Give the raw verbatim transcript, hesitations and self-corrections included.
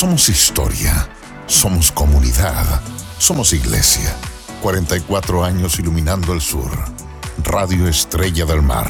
Somos historia, somos comunidad, somos iglesia. cuarenta y cuatro años iluminando el sur. Radio Estrella del Mar.